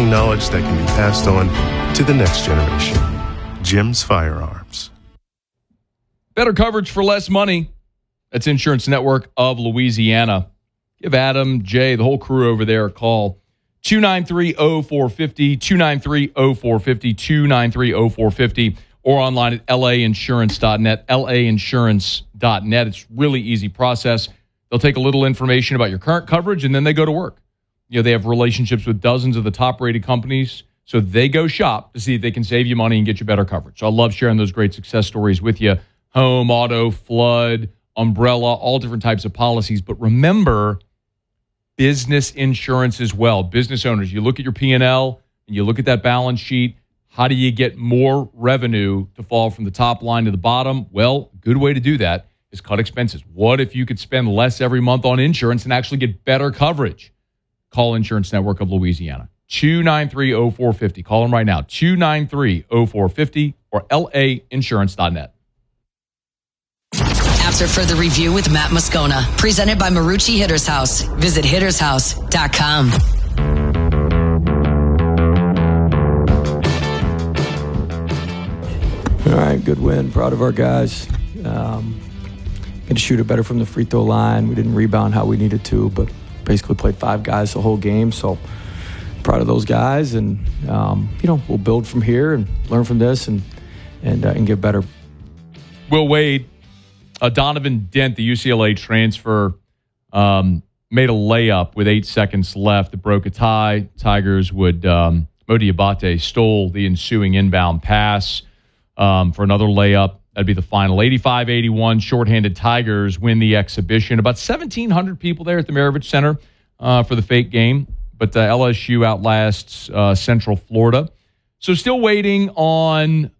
life-changing knowledge that can be passed on to the next generation. Jim's Firearms. Better coverage for less money. That's Insurance Network of Louisiana. Give Adam, Jay, the whole crew over there a call. 293-0450, 293-0450, 293-0450, or online at lainsurance.net, lainsurance.net. It's really easy process. They'll take a little information about your current coverage, and then they go to work. You know, they have relationships with dozens of the top-rated companies, so they go shop to see if they can save you money and get you better coverage. So I love sharing those great success stories with you. Home, auto, flood, umbrella, all different types of policies. But remember, business insurance as well. Business owners, you look at your P&L and you look at that balance sheet. How do you get more revenue to fall from the top line to the bottom? Well, a good way to do that is cut expenses. What if you could spend less every month on insurance and actually get better coverage? Call Insurance Network of Louisiana. 293-0450. Call them right now. 293-0450 or lainsurance.net. After further review with Matt Moscona, presented by Marucci Hitter's House. Visit hittershouse.com. All right, good win. Proud of our guys. Going to shoot it better from the free throw line. We didn't rebound how we needed to, but basically played 5 guys the whole game. So proud of those guys, and we'll build from here and learn from this and get better. Will Wade. Donovan Dent, the UCLA transfer, made a layup with 8 seconds left that broke a tie. Tigers would, Mo Diabate stole the ensuing inbound pass for another layup. That'd be the final. 85-81, shorthanded Tigers win the exhibition. About 1,700 people there at the Maravich Center for the fake game. But LSU outlasts Central Florida. So still waiting on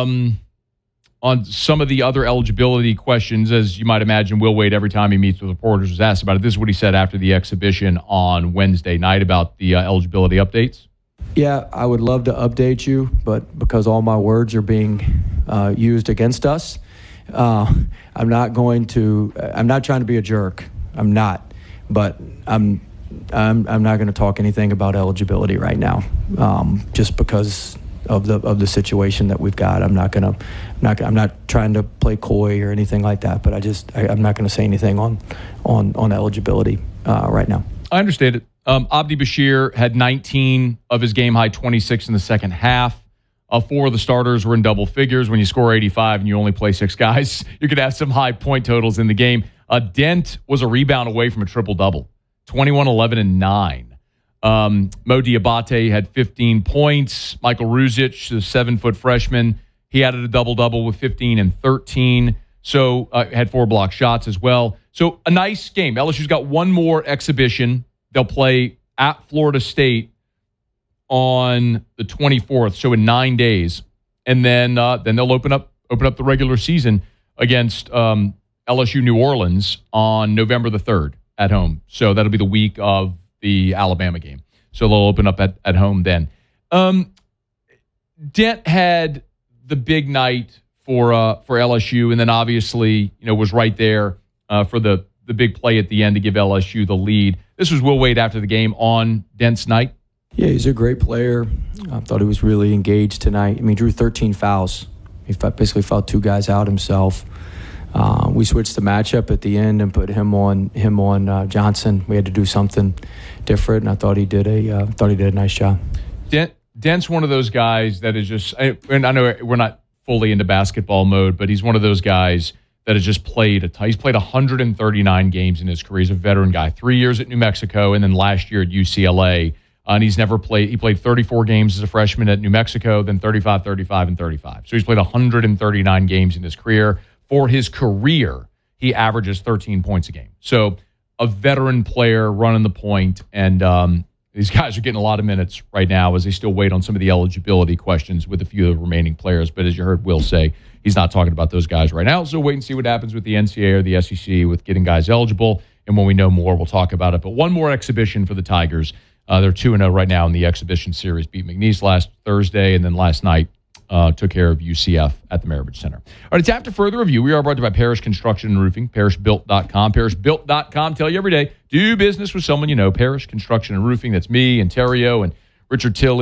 some of the other eligibility questions. As you might imagine, Will Wade, every time he meets with reporters, was asked about it. This is what he said after the exhibition on Wednesday night about the eligibility updates. Yeah, I would love to update you, but because all my words are being used against us, I'm not trying to be a jerk. I'm not. But I'm not going to talk anything about eligibility right now, just because of the situation that we've got. I'm not trying to play coy or anything like that, but I'm not going to say anything on eligibility right now. I understand it. Abdi Bashir had 19 of his game-high 26 in the second half. 4 of the starters were in double figures. When you score 85 and you only play 6 guys, you could have some high point totals in the game. Dent was a rebound away from a triple-double, 21, 11, and 9. Mo Diabate had 15 points. Michael Ruzic, the 7-foot freshman, he added a double-double with 15 and 13. So had 4 block shots as well. So a nice game. LSU's got one more exhibition. They'll play at Florida State on the 24th, so in 9 days. And then they'll open up the regular season against LSU New Orleans on November the 3rd at home. So that'll be the week of the Alabama game. So they'll open up at home then. Dent had the big night for LSU, and then obviously was right there for the big play at the end to give LSU the lead. This was Will Wade after the game on Dent's night. Yeah, he's a great player. I thought he was really engaged tonight. I mean, he drew 13 fouls. He basically fouled 2 guys out himself. We switched the matchup at the end and put him on Johnson. We had to do something different, and I thought he did a nice job. Dent's one of those guys that is just, and I know we're not fully into basketball mode, but he's one of those guys that has just he's played 139 games in his career. He's a veteran guy. 3 years at New Mexico, and then last year at UCLA. And he's never played. He played 34 games as a freshman at New Mexico, then 35, 35, and 35. So he's played 139 games in his career. For his career, he averages 13 points a game. So a veteran player running the point, and these guys are getting a lot of minutes right now as they still wait on some of the eligibility questions with a few of the remaining players. But as you heard Will say, he's not talking about those guys right now. So wait and see what happens with the NCAA or the SEC with getting guys eligible. And when we know more, we'll talk about it. But one more exhibition for the Tigers. They're 2-0 right now in the exhibition series. Beat McNeese last Thursday, and then last night took care of UCF at the Maravich Center. All right, it's after further review. We are brought to you by Parrish Construction and Roofing, parrishbuilt.com. Parrishbuilt.com. Tell you every day, do business with someone you know. Parrish Construction and Roofing. That's me and Terrio and Richard Tilley.